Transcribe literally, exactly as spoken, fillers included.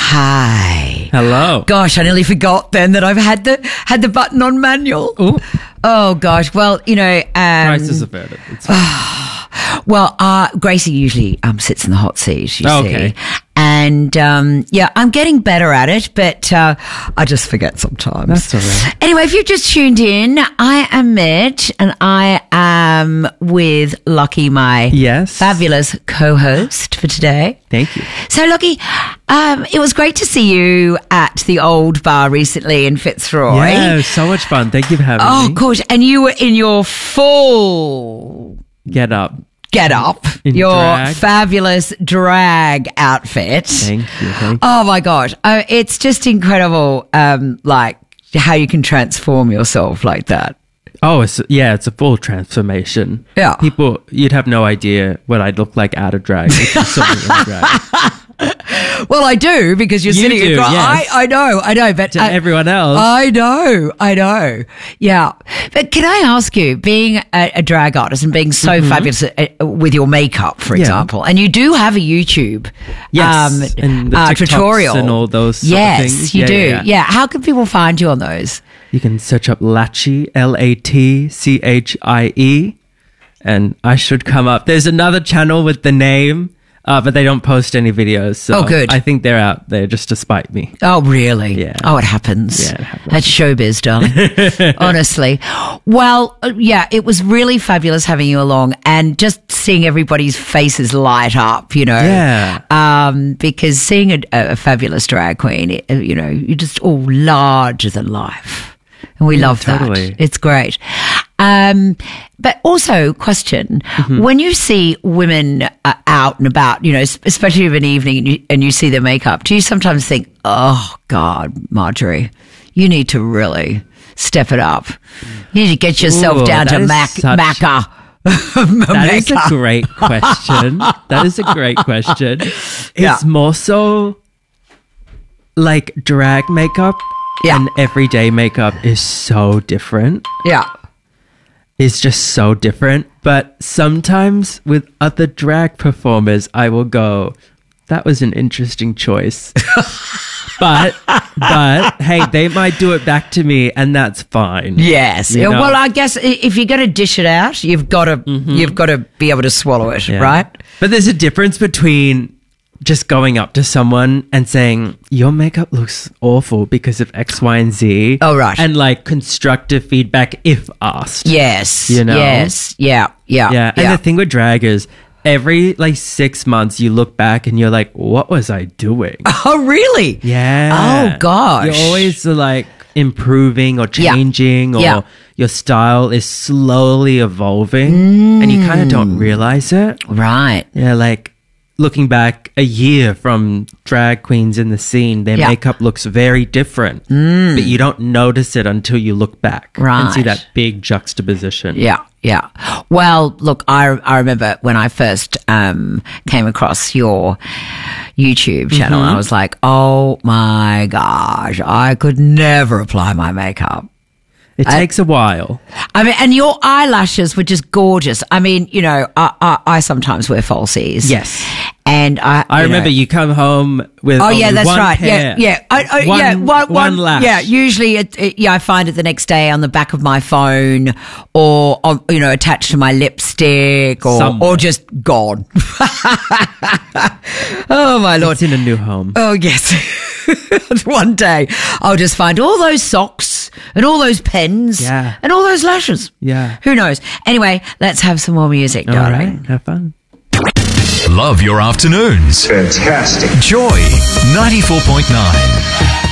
Hi. Hello. Gosh, I nearly forgot then that I've had the had the button on manual. Ooh. Oh gosh. Well, you know, um, Crisis averted. It's fine. well, uh, Gracie usually um, sits in the hot seat. You Oh, see, okay. and um, yeah, I'm getting better at it, but uh, I just forget sometimes. That's all right. Anyway, if you've just tuned in, I am Mitch, and I am with Lockie, my Yes. fabulous co-host for today. Thank you. So, Lockie, um, it was great to see you at the Old Bar recently in Fitzroy. Yeah, it was so much fun. Thank you for having Oh, me. gosh. And you were in your full Get up. get up, In your drag. fabulous drag outfit. Thank you. Thank you. Oh, my gosh. Uh, it's just incredible, um, like, how you can transform yourself like that. Oh, it's, yeah, it's a full transformation. Yeah. People, you'd have no idea what I'd look like out of drag if you saw me in drag. Well, I do, because you're You sitting do, across. yes. I, I know, I know, but To I- everyone else. I know, I know. Yeah. But can I ask you, being a, a drag artist and being so fabulous uh, with your makeup, for Mm-hmm. Yeah. example, and you do have a YouTube Yes, and the uh, TikToks tutorial. and all those sort of yes, things. you Yeah, do. yeah, yeah. How can people find you on those? You can search up Latchie, L A T C H I E, and I should come up. There's another channel with the name, uh, but they don't post any videos. So Oh, good. I think they're out there just to spite me. Oh, really? Yeah. Oh, it happens. Yeah, it happens. That's showbiz, darling. Honestly. Well, uh, yeah, it was really fabulous having you along and just seeing everybody's faces light up, you know. Yeah. Um, because seeing a, a fabulous drag queen, it- you know, you're just all larger than life. And we love totally. that. It's great. Um, but also, question: Mm-hmm. when you see women uh, out and about, you know, es- especially of an evening, and you, and you see their makeup, do you sometimes think, "Oh God, Marjorie, you need to really step it up. You need to get yourself Ooh, down that to is Mac such- Macca." That is a great question. That is a great question. It's Yeah. more so like drag makeup Yeah. and everyday makeup is so different. Yeah. It's just so different. But sometimes with other drag performers, I will go, that was an interesting choice. but, but hey, they might do it back to me and that's fine. Yes. You Yeah, know? well, I guess i- if you're going to dish it out, you've got to you've got to be able to swallow it, Yeah. right? But there's a difference between just going up to someone and saying, your makeup looks awful because of X, Y, and Z. Oh, right. And like constructive feedback if asked. Yes. You know? Yes. Yeah. Yeah. Yeah. And the thing with drag is every like six months you look back and you're like, what was I doing? Oh, really? Yeah. Oh, gosh. You're always uh, like improving or Yeah. changing or Yeah. your style is slowly evolving and you kind of don't realize it. Right. Yeah, like looking back a year from drag queens in the scene, their Yeah. makeup looks very different, but you don't notice it until you look back and see Right. that big juxtaposition. Yeah, yeah. Well, look, I I remember when I first um, came across your YouTube channel, Mm-hmm. I was like, oh my gosh, I could never apply my makeup. It takes a while. I mean, and your eyelashes were just gorgeous. I mean, you know, I I, I sometimes wear falsies. Yes. And I, I you remember know- you come home with Oh yeah, only that's one right. pair. Yeah, yeah, I, I, One- yeah. One, one one lash. Yeah, usually, it, it, yeah, I find it the next day on the back of my phone, or on, you know, attached to my lipstick, or Somewhere. or just gone. Oh my lord! It's in a new home. Oh yes. One day I'll just find all those socks and all those pens, Yeah. and all those lashes. Yeah. Who knows? Anyway, let's have some more music, All darling. right, have fun. Love your afternoons. Fantastic. Joy ninety-four point nine.